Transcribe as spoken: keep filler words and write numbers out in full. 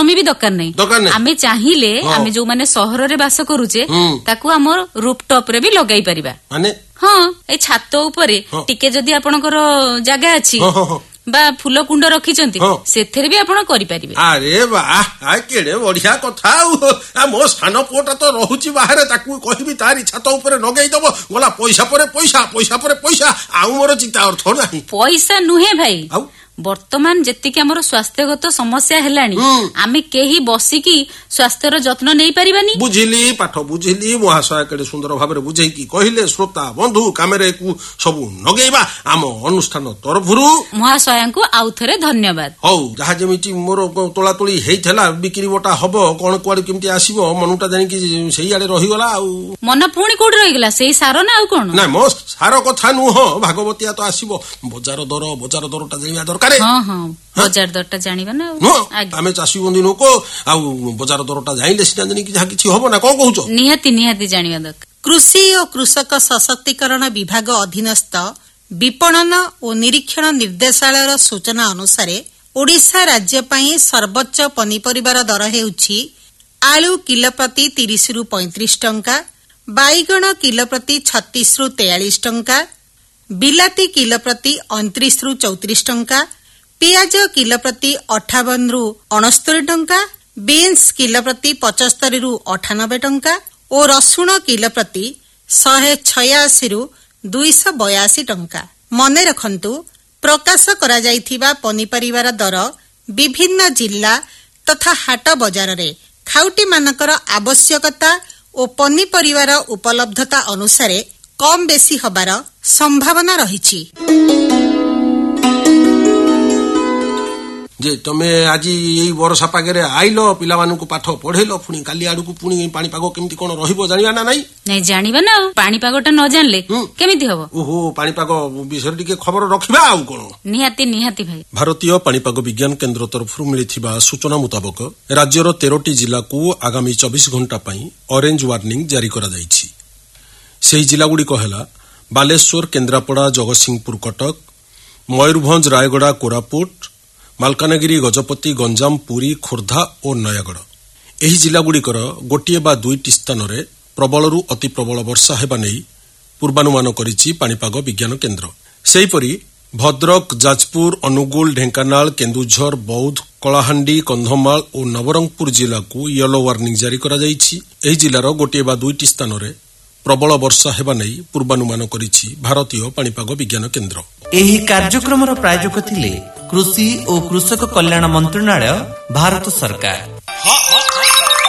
ଛାତମି ବି ଦରକାର ନାହିଁ। ଆମେ ଚାହିଁଲେ ଆମେ ଯୋଉମାନେ ସହରରେ ବାସ କରୁଛେ ତାକୁ ଆମର ରୁଫଟପ୍ ରେ ବି ଲଗାଇ ପାରିବା। ହଁ, ଏଇ ଛାତ ଉପରେ ଟିକେ ଯଦି ଆପଣଙ୍କର ଜାଗା ଅଛି ବା ଫୁଲ କୁଣ୍ଡ ରଖିଛନ୍ତି ସେଥିରେ ବି ଆପଣ କରିପାରିବେ। ଆରେ ବାଃ, କେଡେ ବଢିଆ କଥା। ଆଉ ମୋ ସାନ ପୁଅଟା ତ ରହୁଛି ବାହାରେ, ତାକୁ କହିବି ତାରି ଛାତ ଉପରେ ଲଗେଇଦବ, ଗଲା ପଇସା ପରେ ପଇସା, ପଇସା ପରେ ପଇସା, ଆଉ ମୋର ଚିନ୍ତା ଅର୍ଥ ନାହିଁ। ପଇସା ନୁହେଁ ଭାଇ, ଆଉ ବର୍ତ୍ତମାନ ଯେତିକି ଆମର ସ୍ୱାସ୍ଥ୍ୟଗତ ସମସ୍ୟା ହେଲାଣି ଆମେ କେହି ବସିକି ସ୍ୱାସ୍ଥ୍ୟର ଯତ୍ନ ନେଇପାରିବାନି। ବୁଝିଲି, ପାଠ ବୁଝିଲି। ମହାଶୟ କେଡେ ସୁନ୍ଦର ଭାବରେ ବୁଝେଇକି କହିଲେ। ଶ୍ରୋତା ବନ୍ଧୁ, କାମରେ ସବୁ ଲଗେଇବା ଆମ ଅନୁଷ୍ଠାନ ତରଫରୁ। ମହାଶୟଙ୍କୁ ଆଉ ଥରେ ଧନ୍ୟବାଦ। ହଉ, ଯାହା ଯେମିତି ମୋର ତୋଳାତୋଳି ହେଇଥିଲା, ବିକ୍ରି ବଟା ହବ, କଣ କୁଆଡେ କେମିତି ଆସିବ, ମନଟା ଜାଣିକି ସେଇଆଡେ ରହିଗଲା। ଆଉ ମନ ପୁଣି କୋଉଠି ରହିଗଲା? ସେଇ ସାର ନା ଆଉ କଣ? ନାଇଁ, ମୋ ସାର କଥା ନୁହଁ, ଭାଗବତିଆ ତ ଆସିବ। ବଜାର ଦର ବଜାର ଦରଟା ଜାଣିବା ଦରକାର। ହଁ ହଁ, ବଜାର ଦରଟା ଜାଣିବା ନା। ଆମେ ଚାଷୀ ବନ୍ଧୁ ଲୋକ, ଆଉ ବଜାର ଦରଟା ଜାଣିଲେ ସିନା ଜାଣିକି ଯାହା କିଛି ହବ ନା। କଣ କହୁଛ? ନିହାତି ନିହାତି ଜାଣିବା ଦରକାର। କୃଷି ଓ କୃଷକ ସଶକ୍ତିକରଣ ବିଭାଗ ଅଧୀନସ୍ଥ ବିପଣନ ଓ ନିରୀକ୍ଷଣ ନିର୍ଦ୍ଦେଶାଳୟର ସୂଚନା ଅନୁସାରେ ଓଡ଼ିଶା ରାଜ୍ୟ ପାଇଁ ସର୍ବୋଚ୍ଚ ପନିପରିବାର ଦର ହେଉଛି ଆଳୁ କିଲୋ ପ୍ରତି ତିରିଶରୁ ପଇଁତିରିଶ ଟଙ୍କା, ବାଇଗଣ କିଲୋ ପ୍ରତି ଛତିଶରୁ ତେୟାଳିଶ ଟଙ୍କା, ବିଲାତି କିଲୋ ପ୍ରତି ଅଣତିରିଶରୁ ଚଉତିରିଶ ଟଙ୍କା, ପିଆଜ କିଲୋ ପ୍ରତି ଅଠାବନରୁ ଅଣସ୍ତରୀ ଟଙ୍କା, ବିନ୍ସ କିଲୋ ପ୍ରତି ପଚସ୍ତରୀରୁ ଅଠାନବେ ଟଙ୍କା ଓ ରସୁଣ କିଲୋ ପ୍ରତି ଶହେ ଛୟାଅଶୀରୁ ଦୁଇଶହ ବୟାଅଶୀ ଟଙ୍କା। ମନେ ରଖନ୍ତୁ, ପ୍ରକାଶ କରାଯାଇଥିବା ପନିପରିବାର ଦର ବିଭିନ୍ନ ଜିଲ୍ଲା ତଥା ହାଟ ବଜାରରେ ଖାଉଟିମାନଙ୍କର ଆବଶ୍ୟକତା ଓ ପନିପରିବାର ଉପଲବ୍ଧତା ଅନୁସାରେ କମ୍ ବେଶୀ ହେବାର ସମ୍ଭାବନା ରହିଛି। ଯେ ତମେ ଆଜି ଏଇ ବର୍ଷା ପାଗରେ ଆଇଲ, ପିଲାମାନଙ୍କୁ ପାଠ ପଢେଇଲ, ପୁଣି କାଲି ଆଡକୁ ପୁଣି ପାଣିପାଗ କେମିତି କଣ ରହିବ ଜାଣିବା ନା ନାଇଁ? ନାଇଁ, ଜାଣିବା ନା। ଆଉ ପାଣିପାଗଟା ନ ଜାଣିଲେ କେମିତି ହବ? ଓହୋ, ପାଣିପାଗ ବିଷୟରେ ଟିକେ ଖବର ରଖିବା। ଆଉ କଣ? ନିହାତି ନିହାତି ଭାଇ। ଭାରତୀୟ ପାଣିପାଗ ବିଜ୍ଞାନ କେନ୍ଦ୍ର ତରଫରୁ ମିଳିଥିବା ସୂଚନା ମୁତାବକ ରାଜ୍ୟର ତେରଟି ଜିଲ୍ଲାକୁ ଆଗାମୀ ଚବିଶ ଘଣ୍ଟା ପାଇଁ ଅରେଞ୍ଜ ୱାର୍ଣ୍ଣିଂ ଜାରି କରାଯାଇଛି। ସେହି ଜିଲ୍ଲାଗୁଡ଼ିକ ହେଲା ବାଲେଶ୍ୱର, କେନ୍ଦ୍ରାପଡ଼ା, ଜଗତସିଂହପୁର, କଟକ, ମୟୂରଭଞ୍ଜ, ରାୟଗଡ଼ା, କୋରାପୁଟ, ମାଲକାନଗିରି, ଗଜପତି, ଗଞ୍ଜାମ, ପୁରୀ, ଖୋର୍ଦ୍ଧା ଓ ନୟାଗଡ଼। ଏହି ଜିଲ୍ଲାଗୁଡ଼ିକର ଗୋଟିଏ ବା ଦୁଇଟି ସ୍ଥାନରେ ପ୍ରବଳରୁ ଅତି ପ୍ରବଳ ବର୍ଷା ହେବା ନେଇ ପୂର୍ବାନୁମାନ କରିଛି ପାଣିପାଗ ବିଜ୍ଞାନ କେନ୍ଦ୍ର। ସେହିପରି ଭଦ୍ରକ, ଯାଜପୁର, ଅନୁଗୁଳ, ଢେଙ୍କାନାଳ, କେନ୍ଦୁଝର, ବୌଦ୍ଧ, କଳାହାଣ୍ଡି, କନ୍ଧମାଳ ଓ ନବରଙ୍ଗପୁର ଜିଲ୍ଲାକୁ ୟେଲୋ ୱାର୍ଣ୍ଣିଂ ଜାରି କରାଯାଇଛି। ଏହି ଜିଲ୍ଲାର ଗୋଟିଏ ବା ଦୁଇଟି ସ୍ଥାନରେ ପ୍ରବଳ ବର୍ଷା ହେବା ନେଇ ପୂର୍ବାନୁମାନ କରିଛି ଭାରତୀୟ ପାଣିପାଗ ବିଜ୍ଞାନ କେନ୍ଦ୍ର। ଏହି କାର୍ଯ୍ୟକ୍ରମର ପ୍ରାୟୋଜକ ଥିଲେ କୃଷି ଓ କୃଷକ କଲ୍ୟାଣ ମନ୍ତ୍ରଣାଳୟ, ଭାରତ ସରକାର।